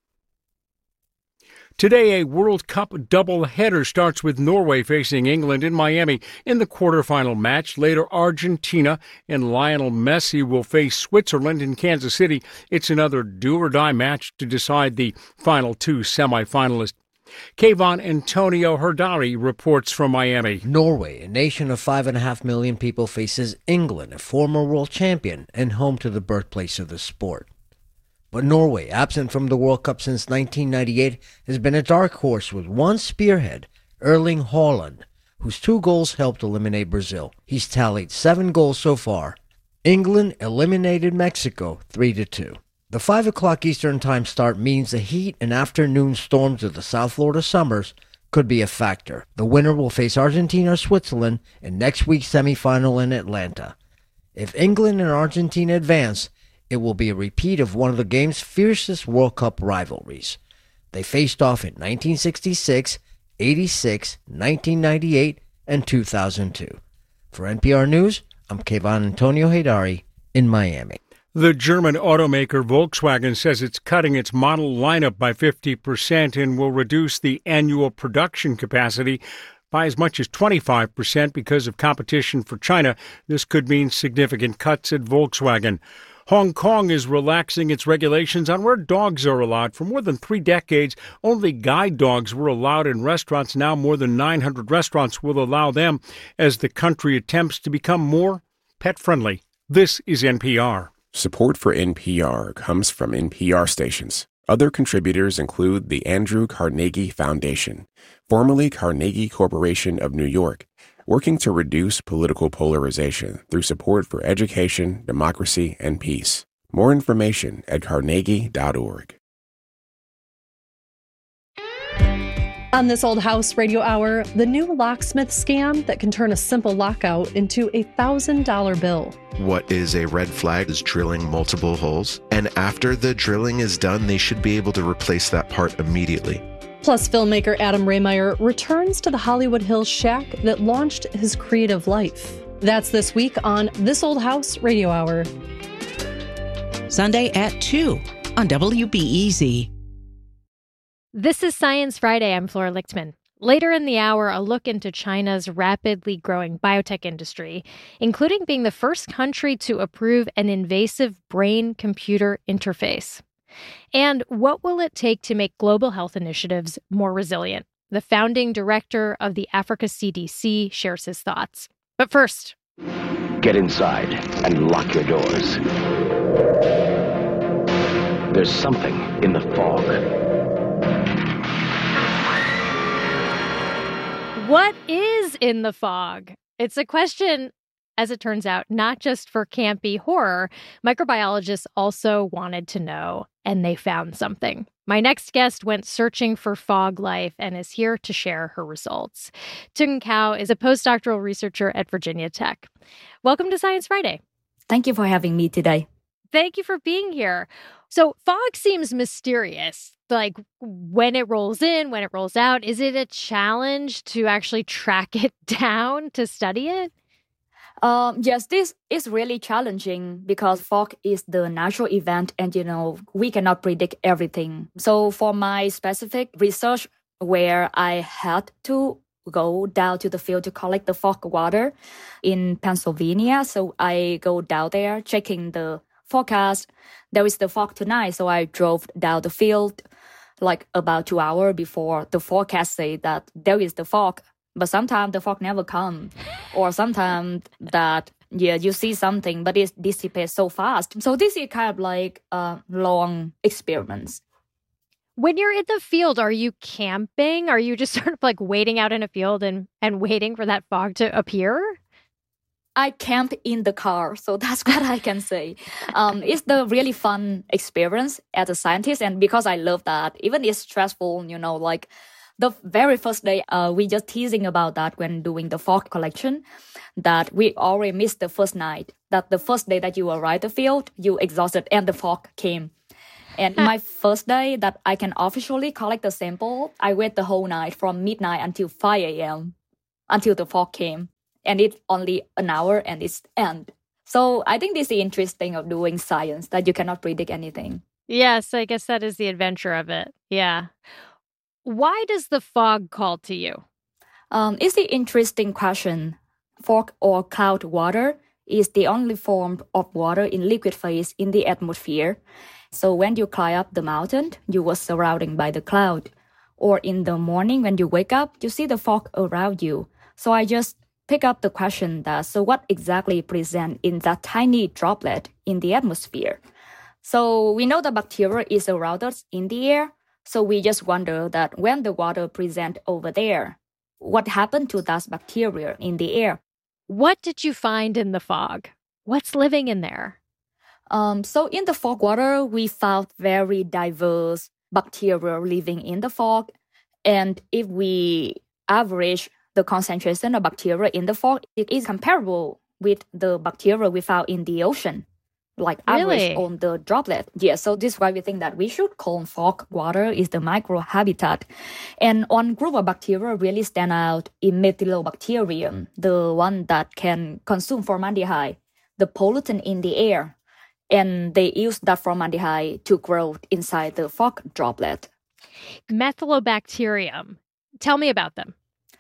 Today, a World Cup doubleheader starts with Norway facing England in Miami in the quarterfinal match. Later, Argentina and Lionel Messi will face Switzerland in Kansas City. It's another do-or-die match to decide the final two semifinalists. Kayvon Antonio Herdari reports from Miami. Norway, a nation of 5.5 million people, faces England, a former world champion and home to the birthplace of the sport. But Norway, absent from the World Cup since 1998, has been a dark horse with one spearhead, Erling Haaland, whose 2 goals helped eliminate Brazil. He's tallied 7 goals so far. England eliminated Mexico 3-2. The 5 o'clock Eastern Time start means the heat and afternoon storms of the South Florida summers could be a factor. The winner will face Argentina or Switzerland in next week's semifinal in Atlanta. If England and Argentina advance, it will be a repeat of one of the game's fiercest World Cup rivalries. They faced off in 1966, 86, 1998, and 2002. For NPR News, I'm Kayvon Antonio Herdari in Miami. The German automaker Volkswagen says it's cutting its model lineup by 50% and will reduce the annual production capacity by as much as 25% because of competition for China. This could mean significant cuts at Volkswagen. Hong Kong is relaxing its regulations on where dogs are allowed. For more than 3 decades, only guide dogs were allowed in restaurants. Now more than 900 restaurants will allow them as the country attempts to become more pet-friendly. This is NPR. Support for NPR comes from NPR stations. Other contributors include the Andrew Carnegie Foundation, formerly Carnegie Corporation of New York, working to reduce political polarization through support for education, democracy, and peace. More information at carnegie.org. On This Old House Radio Hour, the new locksmith scam that can turn a simple lockout into a $1,000 bill. What is a red flag is drilling multiple holes, and after the drilling is done, they should be able to replace that part immediately. Plus, filmmaker Adam Rehmeyer returns to the Hollywood Hills shack that launched his creative life. That's this week on This Old House Radio Hour. Sunday at 2 on WBEZ. This is Science Friday. I'm Flora Lichtman. Later in the hour, a look into China's rapidly growing biotech industry, including being the first country to approve an invasive brain-computer interface. And what will it take to make global health initiatives more resilient? The founding director of the Africa CDC shares his thoughts. But first, get inside and lock your doors. There's something in the fog. what is in the fog? It's a question, as it turns out, not just for campy horror. Microbiologists also wanted to know, and they found something. My next guest went searching for fog life and is here to share her results. Tung Cao is a postdoctoral researcher at Virginia Tech. Welcome to Science Friday. Thank you for having me today. Thank you for being here. So fog seems mysterious, like when it rolls in, when it rolls out. Is it a challenge to actually track it down to study it? Yes, this is really challenging because fog is the natural event and, we cannot predict everything. So for my specific research where I had to go down to the field to collect the fog water in Pennsylvania, so I go down there checking the forecast. There is the fog tonight, so I drove down the field like about 2 hours before the forecast say that there is the fog. But sometimes the fog never comes. Or sometimes that, you see something, but it dissipates so fast. So this is kind of like a long experiment. When you're in the field, are you camping? Are you just sort of like waiting out in a field and waiting for that fog to appear? I camp in the car, so that's what I can say. It's the really fun experience as a scientist, and because I love that, even it's stressful, like the very first day, we just teasing about that when doing the fog collection, that we already missed the first night, that the first day that you arrived at the field, you exhausted and the fog came. And my first day that I can officially collect the sample, I wait the whole night from midnight until 5 a.m. until the fog came. And it's only an hour and it's end. So I think this is interesting of doing science, that you cannot predict anything. Yes, I guess that is the adventure of it. Yeah. Why does the fog call to you? It's an interesting question. Fog or cloud water is the only form of water in liquid phase in the atmosphere. So when you climb up the mountain, you were surrounded by the cloud. Or in the morning when you wake up, you see the fog around you. So I just pick up the question that, so what exactly present in that tiny droplet in the atmosphere? So we know the bacteria is around us in the air. So we just wonder that when the water present over there, what happened to that bacteria in the air? What did you find in the fog? What's living in there? So in the fog water, we found very diverse bacteria living in the fog. And if we average the concentration of bacteria in the fog, it is comparable with the bacteria we found in the ocean. Like average on the droplet. Yeah, so this is why we think that we should call fog water is the microhabitat. And one group of bacteria really stand out in Methylobacterium, the one that can consume formaldehyde, the pollutant in the air. And they use that formaldehyde to grow inside the fog droplet. Methylobacterium. Tell me about them.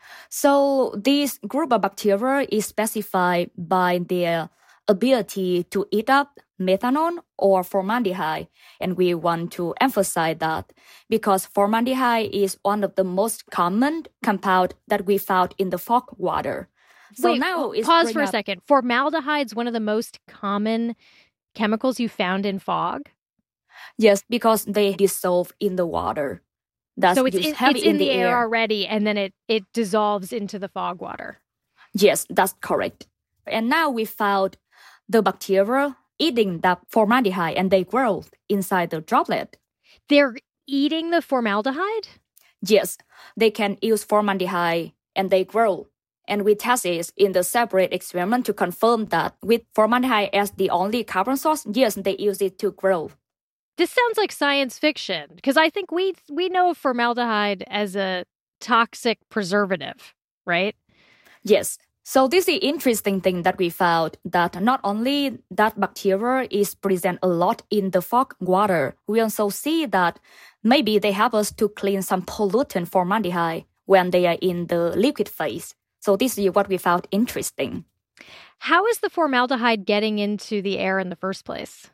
So this group of bacteria is specified by their ability to eat up methanol or formaldehyde. And we want to emphasize that because formaldehyde is one of the most common compound that we found in the fog water. So wait, now pause for a second. Formaldehyde is one of the most common chemicals you found in fog? Yes, because they dissolve in the water. So it's in the air already, and then it dissolves into the fog water. Yes, that's correct. And now we found the bacteria eating that formaldehyde, and they grow inside the droplet. They're eating the formaldehyde? Yes, they can use formaldehyde, and they grow. And we test it in the separate experiment to confirm that with formaldehyde as the only carbon source, yes, they use it to grow. This sounds like science fiction, because I think we know of formaldehyde as a toxic preservative, right? Yes. So this is the interesting thing that we found, that not only that bacteria is present a lot in the fog water, we also see that maybe they help us to clean some pollutant formaldehyde when they are in the liquid phase. So this is what we found interesting. How is the formaldehyde getting into the air in the first place?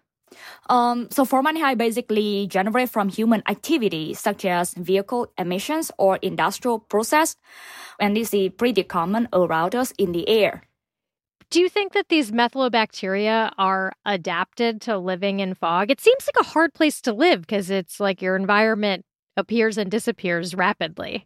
So formaldehyde basically generated from human activity, such as vehicle emissions or industrial process. And this is pretty common around us in the air. Do you think that these methylobacteria are adapted to living in fog? It seems like a hard place to live because it's like your environment appears and disappears rapidly.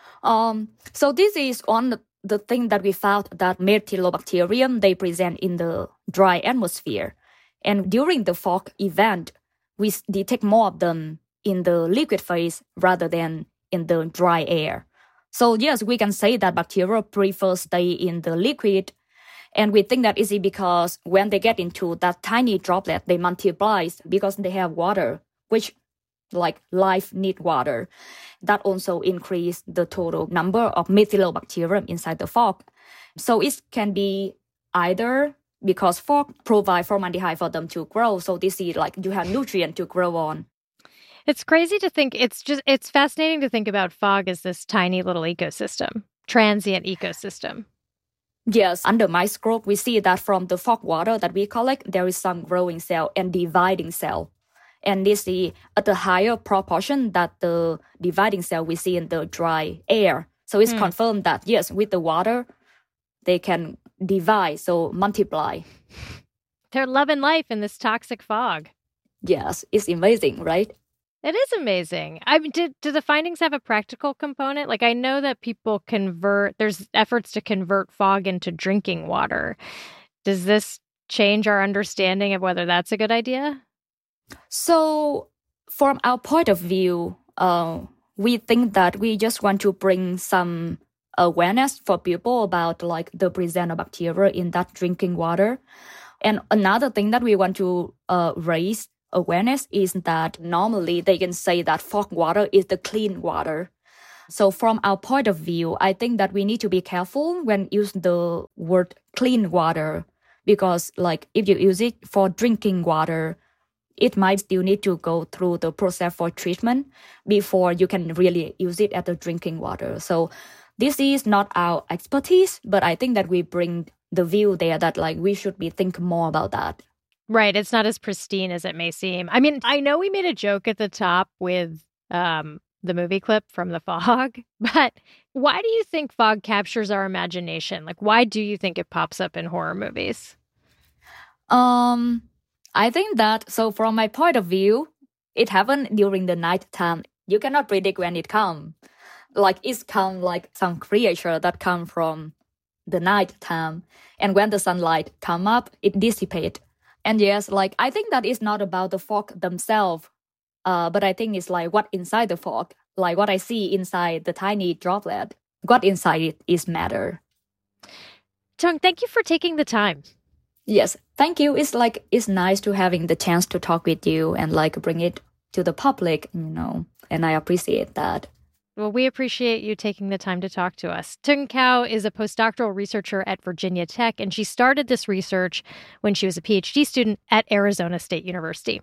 So this is one of the thing that we found, that Methylobacterium, they present in the dry atmosphere. And during the fog event, we detect more of them in the liquid phase rather than in the dry air. So yes, we can say that bacteria prefer stay in the liquid. And we think that is because when they get into that tiny droplet, they multiply because they have water, which like life need water. That also increase the total number of Methylobacterium inside the fog. So it can be either, because fog provide formaldehyde for them to grow. So this is like you have nutrient to grow on. It's crazy to think, it's fascinating to think about fog as this tiny little ecosystem, transient ecosystem. Yes, under microscope, we see that from the fog water that we collect, there is some growing cell and dividing cell. And this is at the higher proportion that the dividing cell we see in the dry air. So it's confirmed that, yes, with the water, they can divide, so multiply. They're loving life in this toxic fog. Yes, it's amazing, right? It is amazing. I mean, do the findings have a practical component? Like, I know that people there's efforts to convert fog into drinking water. Does this change our understanding of whether that's a good idea? So, from our point of view, we think that we just want to bring some awareness for people about like the presence of bacteria in that drinking water. And another thing that we want to raise awareness is that normally they can say that fog water is the clean water. So from our point of view, I think that we need to be careful when use the word clean water, because like if you use it for drinking water, it might still need to go through the process for treatment before you can really use it as the drinking water. So this is not our expertise, but I think that we bring the view there that like we should be think more about that. Right. It's not as pristine as it may seem. I mean, I know we made a joke at the top with the movie clip from The Fog, but why do you think fog captures our imagination? Like, why do you think it pops up in horror movies? I think that, so from my point of view, it happened during the night time. You cannot predict when it comes. Like, it's come like some creature that come from the night time. And when the sunlight come up, it dissipates. And yes, like, I think that it's not about the fog themselves, but I think it's like what inside the fog, like what I see inside the tiny droplet, what inside it is matter. Tung, thank you for taking the time. Yes, thank you. It's nice to having the chance to talk with you and like bring it to the public, and I appreciate that. Well, we appreciate you taking the time to talk to us. Tung Cao is a postdoctoral researcher at Virginia Tech, and she started this research when she was a PhD student at Arizona State University.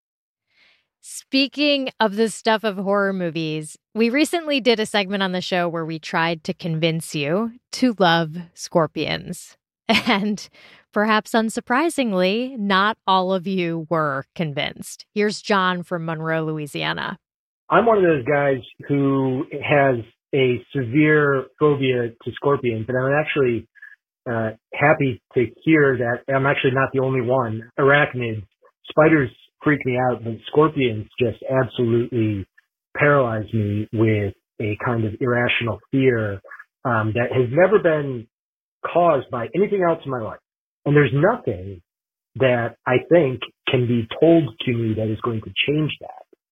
Speaking of the stuff of horror movies, we recently did a segment on the show where we tried to convince you to love scorpions. And perhaps unsurprisingly, not all of you were convinced. Here's John from Monroe, Louisiana. I'm one of those guys who has a severe phobia to scorpions, and I'm actually happy to hear that I'm actually not the only one. Arachnids, spiders freak me out, but scorpions just absolutely paralyze me with a kind of irrational fear that has never been caused by anything else in my life. And there's nothing that I think can be told to me that is going to change that.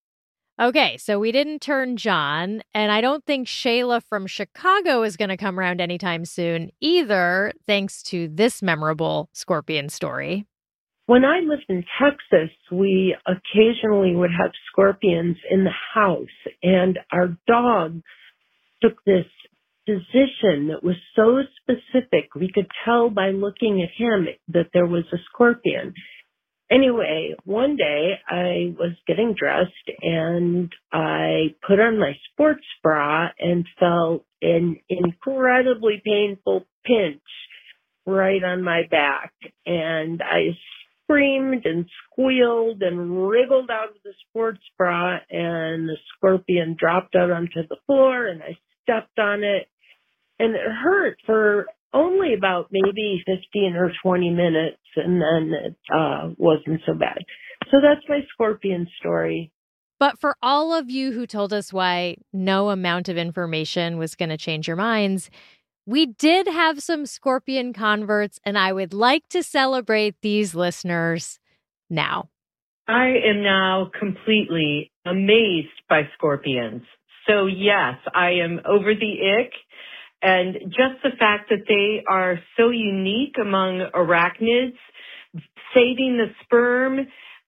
Okay, so we didn't turn John, and I don't think Shayla from Chicago is going to come around anytime soon either, thanks to this memorable scorpion story. When I lived in Texas, we occasionally would have scorpions in the house, and our dog took this position that was so specific. We could tell by looking at him that there was a scorpion. Anyway, one day I was getting dressed and I put on my sports bra and felt an incredibly painful pinch right on my back. And I screamed and squealed and wriggled out of the sports bra, and the scorpion dropped out onto the floor and I stepped on it, and it hurt for only about maybe 15 or 20 minutes, and then it wasn't so bad. So that's my scorpion story. But for all of you who told us why no amount of information was going to change your minds, we did have some scorpion converts, and I would like to celebrate these listeners now. I am now completely amazed by scorpions. So yes, I am over the ick. And just the fact that they are so unique among arachnids, saving the sperm,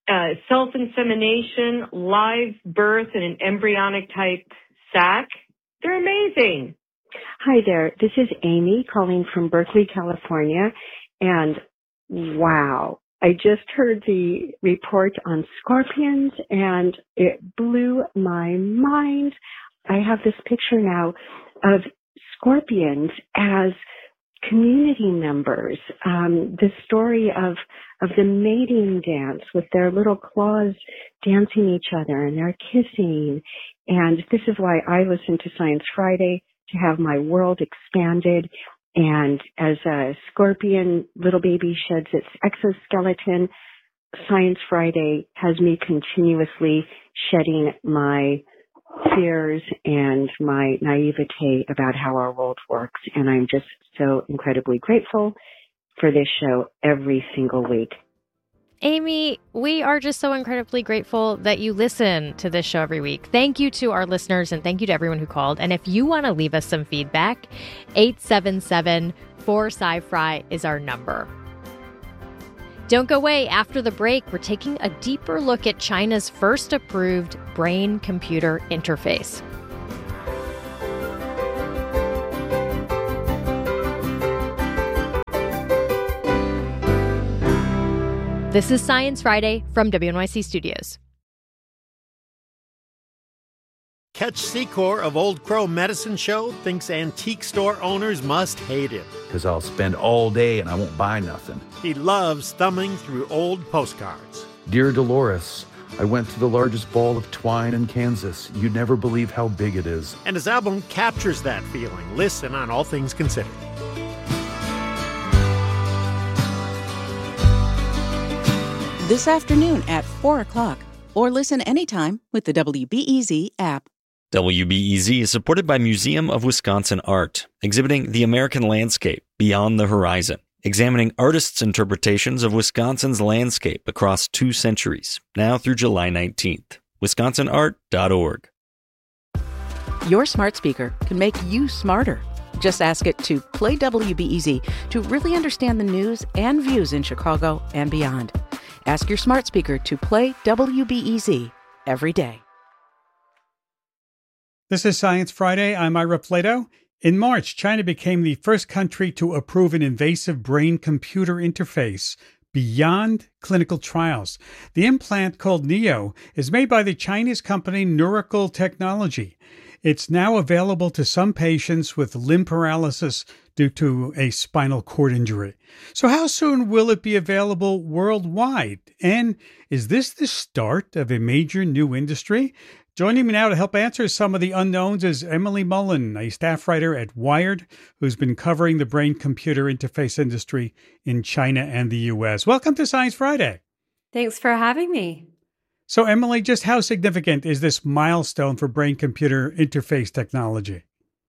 self-insemination, live birth in an embryonic type sac, they're amazing. Hi there. This is Amy calling from Berkeley, California. And wow, I just heard the report on scorpions and it blew my mind. I have this picture now of scorpions as community members. The story of the mating dance with their little claws dancing each other and they're kissing. And this is why I listen to Science Friday, to have my world expanded. And as a scorpion little baby sheds its exoskeleton, Science Friday has me continuously shedding my fears and my naivete about how our world works. And I'm just so incredibly grateful for this show every single week. Amy, we are just so incredibly grateful that you listen to this show every week. Thank you to our listeners and thank you to everyone who called. And if you want to leave us some feedback, 877-4-SciFri is our number. Don't go away. After the break, we're taking a deeper look at China's first approved brain-computer interface. This is Science Friday from WNYC Studios. Catch Secor of Old Crow Medicine Show thinks antique store owners must hate him. Because I'll spend all day and I won't buy nothing. He loves thumbing through old postcards. Dear Dolores, I went to the largest ball of twine in Kansas. You'd never believe how big it is. And his album captures that feeling. Listen on All Things Considered. This afternoon at 4 o'clock, or listen anytime with the WBEZ app. WBEZ is supported by Museum of Wisconsin Art, exhibiting the American landscape beyond the horizon, examining artists' interpretations of Wisconsin's landscape across 2 centuries, now through July 19th. WisconsinArt.org. Your smart speaker can make you smarter. Just ask it to play WBEZ to really understand the news and views in Chicago and beyond. Ask your smart speaker to play WBEZ every day. This is Science Friday. I'm Ira Plato. In March, China became the first country to approve an invasive brain-computer interface beyond clinical trials. The implant, called NEO, is made by the Chinese company Neuracle Technology. It's now available to some patients with limb paralysis due to a spinal cord injury. So how soon will it be available worldwide? And is this the start of a major new industry? Joining me now to help answer some of the unknowns is Emily Mullen, a staff writer at Wired, who's been covering the brain-computer interface industry in China and the U.S. Welcome to Science Friday. Thanks for having me. So, Emily, just how significant is this milestone for brain-computer interface technology?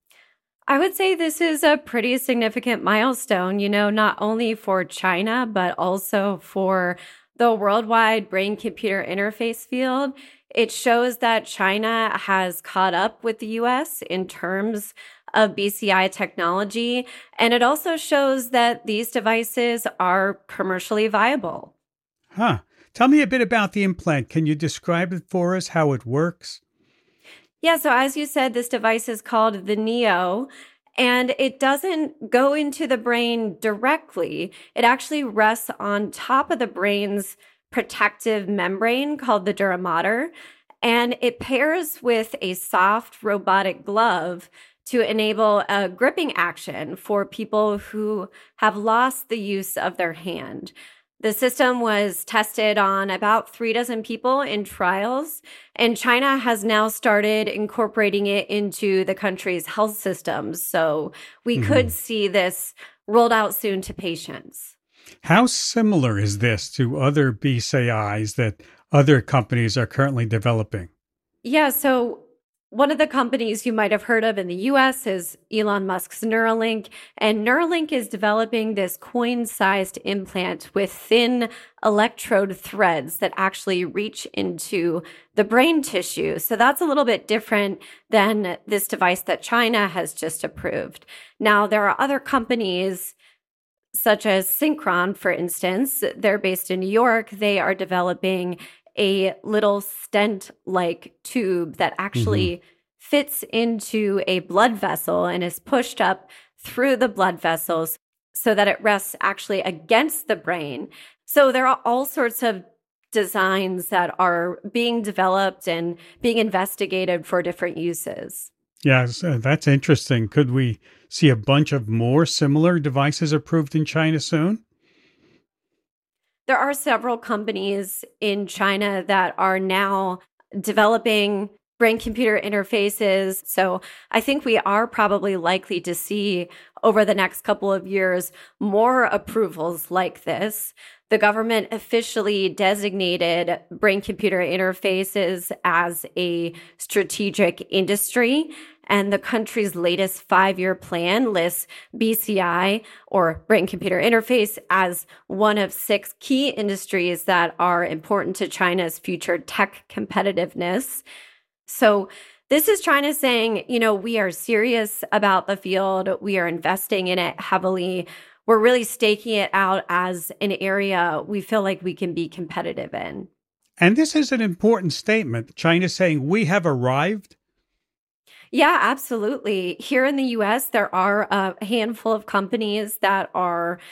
I would say this is a pretty significant milestone, not only for China, but also for the worldwide brain-computer interface field. It shows that China has caught up with the U.S. in terms of BCI technology, and it also shows that these devices are commercially viable. Huh. Tell me a bit about the implant. Can you describe it for us, how it works? Yeah, so as you said, this device is called the NEO, and it doesn't go into the brain directly. It actually rests on top of the brain's protective membrane called the dura mater, and it pairs with a soft robotic glove to enable a gripping action for people who have lost the use of their hand. The system was tested on about 36 people in trials, and China has now started incorporating it into the country's health systems. So we could see this rolled out soon to patients. How similar is this to other BCIs that other companies are currently developing? Yeah, so one of the companies you might have heard of in the US is Elon Musk's Neuralink, and Neuralink is developing this coin-sized implant with thin electrode threads that actually reach into the brain tissue. So that's a little bit different than this device that China has just approved. Now, there are other companies such as Synchron, for instance. They're based in New York. They are developing a little stent-like tube that actually fits into a blood vessel and is pushed up through the blood vessels. so that it rests actually against the brain. So there are all sorts of designs that are being developed and being investigated for different uses. Yes, that's interesting. Could we see a bunch of more similar devices approved in China soon? There are several companies in China that are now developing brain-computer interfaces. So I think we are probably likely to see over the next couple of years more approvals like this. The government officially designated brain-computer interfaces as a strategic industry, and the country's latest 5-year plan lists BCI, or brain-computer interface, as one of 6 key industries that are important to China's future tech competitiveness. So this is China saying, we are serious about the field. We are investing in it heavily. We're really staking it out as an area we feel like we can be competitive in. And this is an important statement. China saying we have arrived. Yeah, absolutely. Here in the U.S., there are a handful of companies that are